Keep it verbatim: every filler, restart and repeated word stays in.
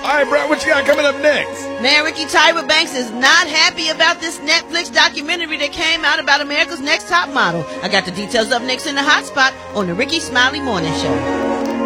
All right, Brad, what you got coming up next? Man, Ricky Tyra Banks is not happy about this Netflix documentary that came out about America's Next Top Model. I got the details up next in the Hot Spot on the Ricky Smiley Morning Show.